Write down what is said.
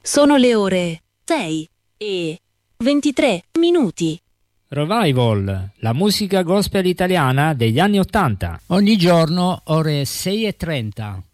Sono le ore 6:23. Revival, la musica gospel italiana degli anni '80. Ogni giorno ore 6:30.